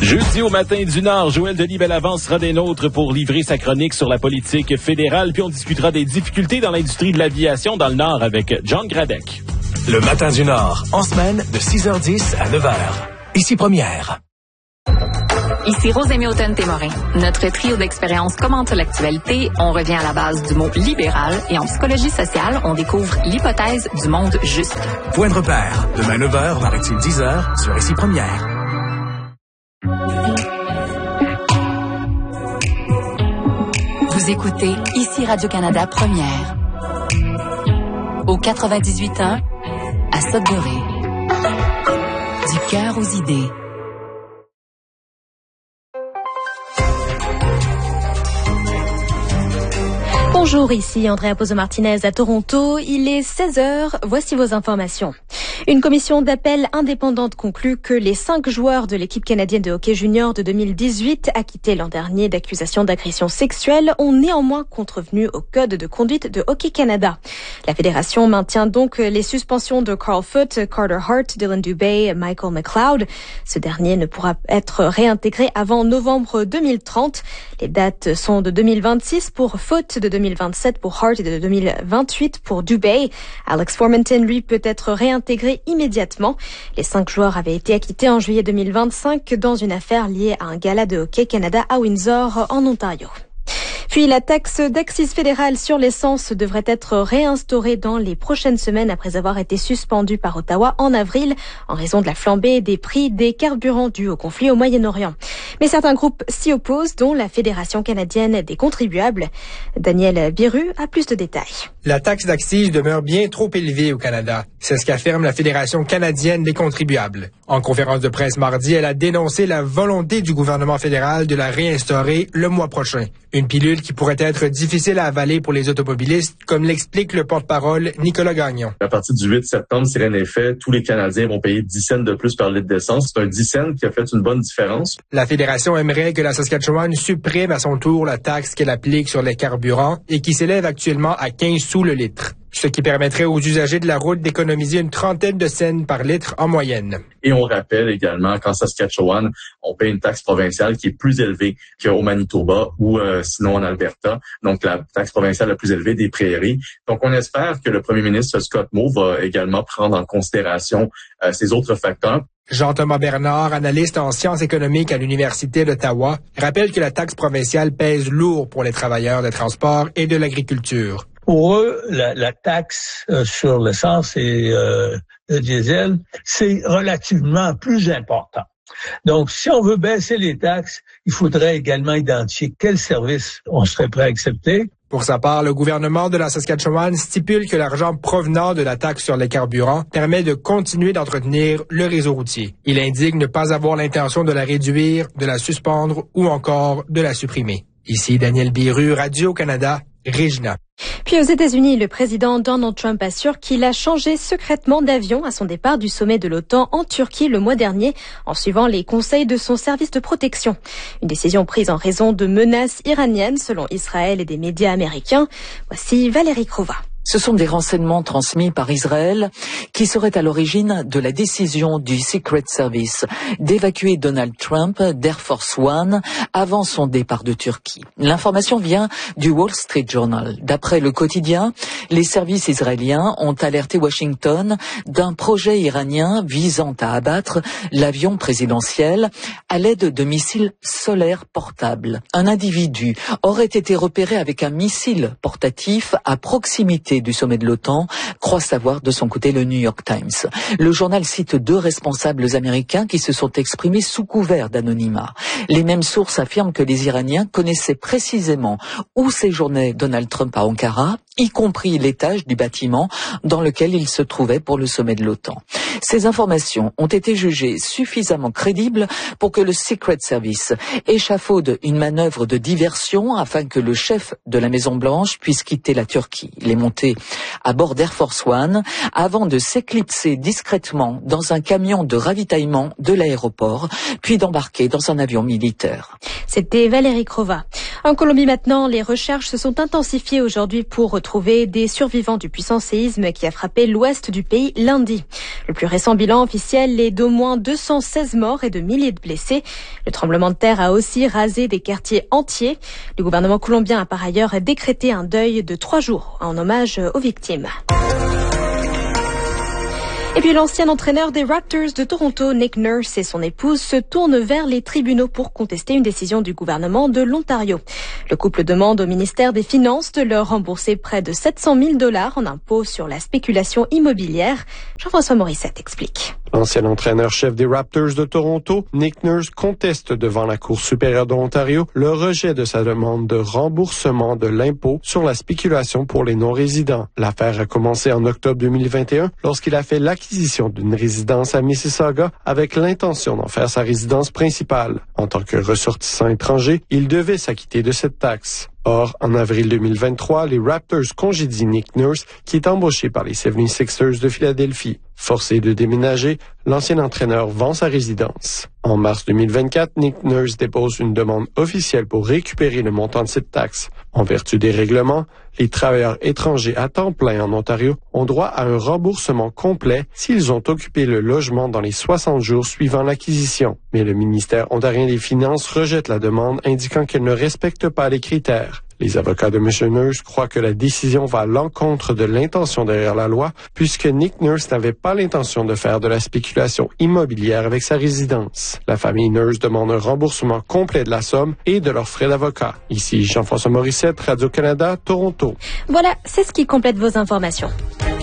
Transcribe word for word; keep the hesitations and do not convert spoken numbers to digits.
Jeudi au matin du Nord, Joël Denis-Bellavance sera des nôtres pour livrer sa chronique sur la politique fédérale. Puis on discutera des difficultés dans l'industrie de l'aviation dans le Nord avec John Gradec. Le matin du Nord, en semaine de six heures dix à neuf heures. Ici Première. Ici Rosémie Houghton-Témorin. Notre trio d'expérience commente l'actualité. On revient à la base du mot libéral et en psychologie sociale, on découvre l'hypothèse du monde juste. Point de repère. Demain neuf heures, maritime dix heures, sur Ici Première. Vous écoutez Ici Radio-Canada Première. Au quatre-vingt-dix-huit ans, à Sudbury. Du cœur aux idées. Bonjour, ici Andrea Pozo-Martinez à Toronto. Il est seize heures. Voici vos informations. Une commission d'appel indépendante conclut que les cinq joueurs de l'équipe canadienne de hockey junior de deux mille dix-huit, acquittés l'an dernier d'accusations d'agression sexuelle, ont néanmoins contrevenu au Code de conduite de Hockey Canada. La fédération maintient donc les suspensions de Carl Foote, Carter Hart, Dylan Dubé, Michael McLeod. Ce dernier ne pourra être réintégré avant novembre deux mille trente. Les dates sont de deux mille vingt-six pour Foote, de deux mille vingt-sept pour Hart et de deux mille vingt-huit pour Dubé. Alex Formenton, lui, peut être réintégré immédiatement. Les cinq joueurs avaient été acquittés en juillet deux mille vingt-cinq dans une affaire liée à un gala de Hockey Canada à Windsor, en Ontario. Puis la taxe d'accise fédérale sur l'essence devrait être réinstaurée dans les prochaines semaines après avoir été suspendue par Ottawa en avril en raison de la flambée des prix des carburants dus au conflit au Moyen-Orient. Mais certains groupes s'y opposent, dont la Fédération canadienne des contribuables. Daniel Biru a plus de détails. La taxe d'accise demeure bien trop élevée au Canada. C'est ce qu'affirme la Fédération canadienne des contribuables. En conférence de presse mardi, elle a dénoncé la volonté du gouvernement fédéral de la réinstaurer le mois prochain. Une pilule qui pourrait être difficile à avaler pour les automobilistes, comme l'explique le porte-parole Nicolas Gagnon. À partir du huit septembre, c'est rien n'est fait. Tous les Canadiens vont payer dix cents de plus par litre d'essence. C'est un dix cents qui a fait une bonne différence. La Fédération aimerait que la Saskatchewan supprime à son tour la taxe qu'elle applique sur les carburants et qui s'élève actuellement à quinze sous le litre. Ce qui permettrait aux usagers de la route d'économiser une trentaine de cents par litre en moyenne. Et on rappelle également qu'en Saskatchewan, on paye une taxe provinciale qui est plus élevée qu'au Manitoba ou euh, sinon en Alberta. Donc la taxe provinciale la plus élevée des prairies. Donc on espère que le premier ministre Scott Moe va également prendre en considération euh, ces autres facteurs. Jean-Thomas Bernard, analyste en sciences économiques à l'Université d'Ottawa, rappelle que la taxe provinciale pèse lourd pour les travailleurs des transports et de l'agriculture. Pour eux, la, la taxe euh, sur l'essence et euh, le diesel, c'est relativement plus important. Donc, si on veut baisser les taxes, il faudrait également identifier quels services on serait prêt à accepter. Pour sa part, le gouvernement de la Saskatchewan stipule que l'argent provenant de la taxe sur les carburants permet de continuer d'entretenir le réseau routier. Il indique ne pas avoir l'intention de la réduire, de la suspendre ou encore de la supprimer. Ici Daniel Biru, Radio-Canada, Regina. Puis aux États-Unis, le président Donald Trump assure qu'il a changé secrètement d'avion à son départ du sommet de l'OTAN en Turquie le mois dernier, en suivant les conseils de son service de protection. Une décision prise en raison de menaces iraniennes, selon Israël et des médias américains. Voici Valérie Crova. Ce sont des renseignements transmis par Israël qui seraient à l'origine de la décision du Secret Service d'évacuer Donald Trump d'Air Force One avant son départ de Turquie. L'information vient du Wall Street Journal. D'après le quotidien, les services israéliens ont alerté Washington d'un projet iranien visant à abattre l'avion présidentiel à l'aide de missiles solaires portables. Un individu aurait été repéré avec un missile portatif à proximité du sommet de l'OTAN, croit savoir de son côté le New York Times. Le journal cite deux responsables américains qui se sont exprimés sous couvert d'anonymat. Les mêmes sources affirment que les Iraniens connaissaient précisément où séjournait Donald Trump à Ankara, y compris l'étage du bâtiment dans lequel il se trouvait pour le sommet de l'OTAN. Ces informations ont été jugées suffisamment crédibles pour que le Secret Service échafaude une manœuvre de diversion afin que le chef de la Maison-Blanche puisse quitter la Turquie. Il est monté à bord d'Air Force One avant de s'éclipser discrètement dans un camion de ravitaillement de l'aéroport, puis d'embarquer dans un avion militaire. C'était Valérie Crova. En Colombie maintenant, les recherches se sont intensifiées aujourd'hui pour retrouver des survivants du puissant séisme qui a frappé l'ouest du pays lundi. Le plus récent bilan officiel est d'au moins deux cent seize morts et de milliers de blessés. Le tremblement de terre a aussi rasé des quartiers entiers. Le gouvernement colombien a par ailleurs décrété un deuil de trois jours en hommage aux victimes. Et puis l'ancien entraîneur des Raptors de Toronto, Nick Nurse, et son épouse se tournent vers les tribunaux pour contester une décision du gouvernement de l'Ontario. Le couple demande au ministère des Finances de leur rembourser près de sept cent mille dollars en impôts sur la spéculation immobilière. Jean-François Morissette explique. L'ancien entraîneur-chef des Raptors de Toronto, Nick Nurse, conteste devant la Cour supérieure de l'Ontario le rejet de sa demande de remboursement de l'impôt sur la spéculation pour les non-résidents. L'affaire a commencé en octobre deux mille vingt et un lorsqu'il a fait l'acquisition d'une résidence à Mississauga avec l'intention d'en faire sa résidence principale. En tant que ressortissant étranger, il devait s'acquitter de cette taxe. Or, en avril deux mille vingt-trois, les Raptors congédient Nick Nurse, qui est embauché par les soixante-sixers de Philadelphie. Forcé de déménager, l'ancien entraîneur vend sa résidence. En mars deux mille vingt-quatre, Nick Nurse dépose une demande officielle pour récupérer le montant de cette taxe. En vertu des règlements, les travailleurs étrangers à temps plein en Ontario ont droit à un remboursement complet s'ils ont occupé le logement dans les soixante jours suivant l'acquisition. Mais le ministère ontarien des Finances rejette la demande, indiquant qu'elle ne respecte pas les critères. Les avocats de M. Nurse croient que la décision va à l'encontre de l'intention derrière la loi, puisque Nick Nurse n'avait pas l'intention de faire de la spéculation immobilière avec sa résidence. La famille Nurse demande un remboursement complet de la somme et de leurs frais d'avocat. Ici Jean-François Morissette, Radio-Canada, Toronto. Voilà, c'est ce qui complète vos informations.